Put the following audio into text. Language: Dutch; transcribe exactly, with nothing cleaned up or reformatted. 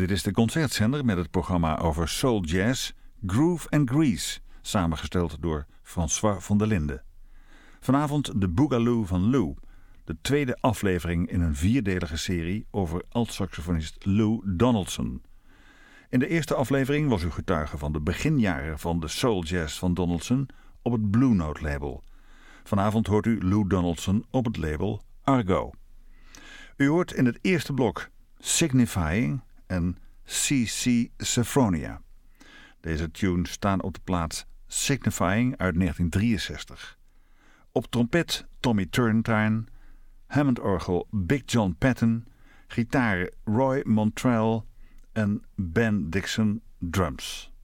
Dit is de concertzender met het programma over soul jazz, groove en grease, samengesteld door François van der Linden. Vanavond de Boogaloo van Lou, de tweede aflevering in een vierdelige serie over alt-saxofonist Lou Donaldson. In de eerste aflevering was u getuige van de beginjaren van de soul jazz van Donaldson op het Blue Note label. Vanavond hoort u Lou Donaldson op het label Argo. U hoort in het eerste blok Signifying en C C Sophronia. Deze tunes staan op de plaat Signifying uit negentien drieënzestig. Op trompet Tommy Turrentine, Hammond-orgel Big John Patton, gitaar Roy Montrell en Ben Dixon drums.